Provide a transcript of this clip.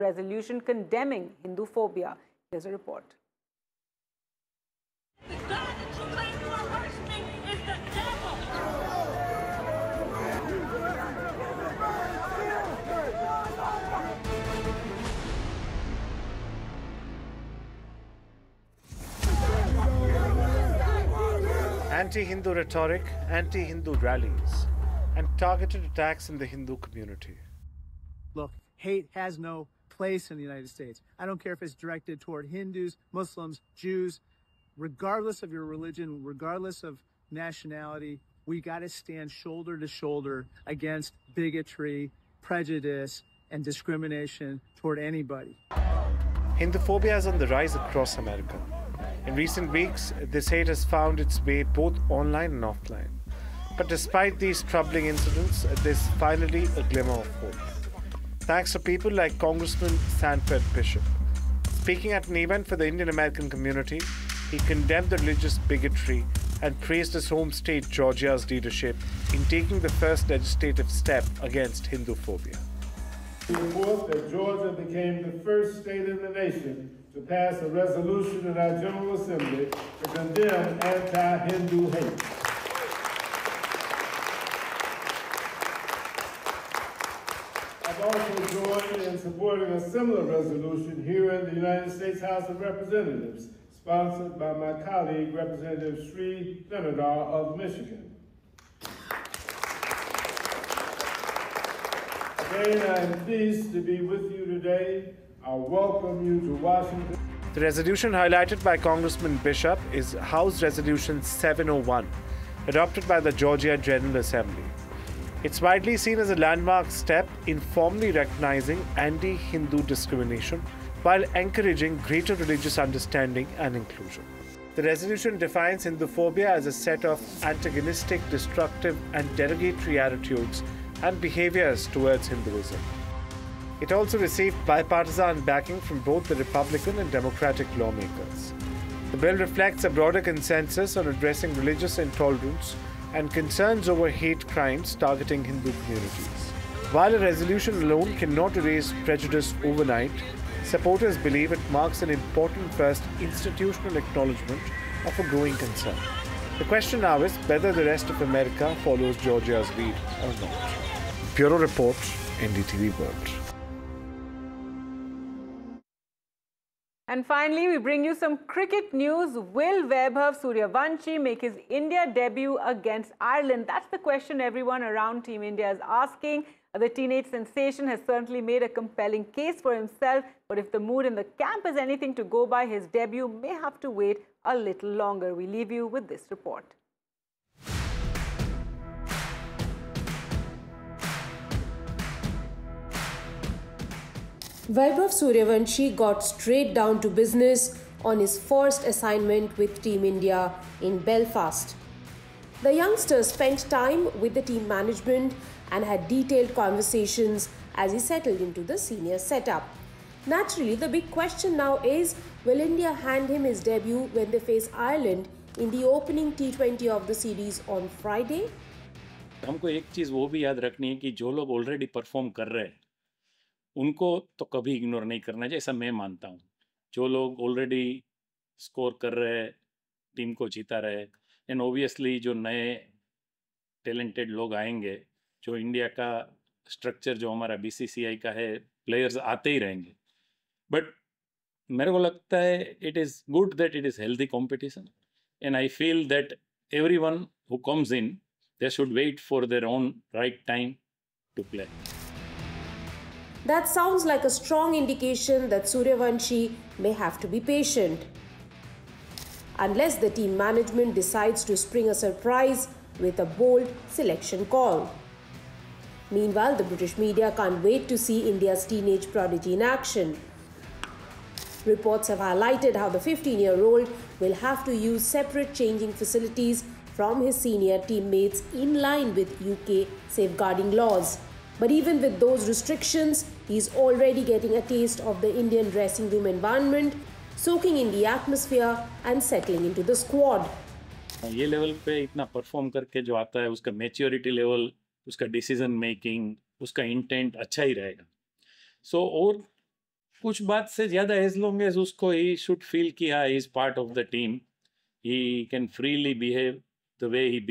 resolution condemning Hinduphobia. Here's a report. The God that you claim you are worshiping is the devil. Anti-Hindu rhetoric, anti-Hindu rallies, and targeted attacks in the Hindu community. Look, hate has no place in the United States. I don't care if it's directed toward Hindus, Muslims, Jews, regardless of your religion, regardless of nationality, we got to stand shoulder to shoulder against bigotry, prejudice, and discrimination toward anybody. Hinduphobia is on the rise across America. In recent weeks, this hate has found its way both online and offline. But despite these troubling incidents, there's finally a glimmer of hope. Thanks to people like Congressman Sanford Bishop. Speaking at an event for the Indian American community, he condemned the religious bigotry and praised his home state Georgia's leadership in taking the first legislative step against Hinduphobia. We report that Georgia became the first state in the nation to pass a resolution in our General Assembly to condemn anti-Hindu hate. I've also joined in supporting a similar resolution here in the United States House of Representatives, sponsored by my colleague, Representative Sri Thinadar of Michigan. Again, I am pleased to be with you today. I welcome you to Washington. The resolution highlighted by Congressman Bishop is House Resolution 701, adopted by the Georgia General Assembly. It's widely seen as a landmark step in formally recognizing anti-Hindu discrimination while encouraging greater religious understanding and inclusion. The resolution defines Hinduphobia as a set of antagonistic, destructive, and derogatory attitudes and behaviors towards Hinduism. It also received bipartisan backing from both the Republican and Democratic lawmakers. The bill reflects a broader consensus on addressing religious intolerance and concerns over hate crimes targeting Hindu communities. While a resolution alone cannot erase prejudice overnight, supporters believe it marks an important first institutional acknowledgement of a growing concern. The question now is whether the rest of America follows Georgia's lead or not. Bureau Report, NDTV World. And finally, we bring you some cricket news. Will Vaibhav Suryavanshi make his India debut against Ireland? That's the question everyone around Team India is asking. The teenage sensation has certainly made a compelling case for himself, but if the mood in the camp is anything to go by, his debut may have to wait a little longer. We leave you with this report. Vaibhav Suryavanshi got straight down to business on his first assignment with Team India in Belfast. The youngster spent time with the team management and had detailed conversations as he settled into the senior setup. Naturally, the big question now is, will India hand him his debut when they face Ireland in the opening T20 of the series on Friday? हमको एक चीज़ वो भी याद रखनी है कि जो लोग ऑलरेडी परफॉर्म कर रहे हैं उनको तो कभी इग्नोर नहीं करना चाहिए, ऐसा मैं मानता हूँ. जो लोग ऑलरेडी स्कोर कर रहे हैं, टीम को जीता रहे, एंड ओबियसली जो नए टैलेंटेड लोग आएंगे, जो इंडिया का स्ट्रक्चर जो हमारा बीसीसीआई का है, प्लेयर्स आते ही रहेंगे. बट मेरे को लगता है it is good that it is healthy competition, and I feel that everyone who comes in they should wait for their own right time to play. That sounds like a strong indication that Suryavanshi may have to be patient. Unless the team management decides to spring a surprise with a bold selection call. Meanwhile, the British media can't wait to see India's teenage prodigy in action. Reports have highlighted how the 15-year-old will have to use separate changing facilities from his senior teammates in line with UK safeguarding laws. But even with those restrictions, he's already getting a taste of the Indian dressing room environment, soaking in the atmosphere and settling into the squad. ये level पे इतना perform करके जो आता है, उसका maturity level, उसका decision making, उसका इंटेंट अच्छा ही रहेगा. सो और कुछ बात से ज़्यादा एज लॉन्ग एज उसको ही शुड फील कि हाँ, he is part of the team, he can freely behave the way he